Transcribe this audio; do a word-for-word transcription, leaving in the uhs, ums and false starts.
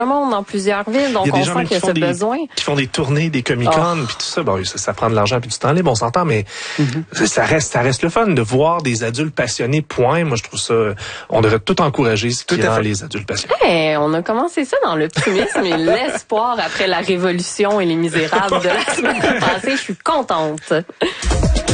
monde dans plusieurs villes, donc on sent qu'il y a ce des, besoin. Qui font des tournées, des Comic-Con, oh. puis tout ça, bon, ça, ça prend de l'argent puis du temps libre, on s'entend, mais mm-hmm. ça reste, ça reste le fun de voir des adultes passionnés. Point. Moi, je trouve ça, on devrait tout encourager ce qui rend les adultes passionnés. Hey, on a commencé ça dans l'optimisme et l'espoir après la Révolution et les Misérables de la semaine passée. Je suis contente.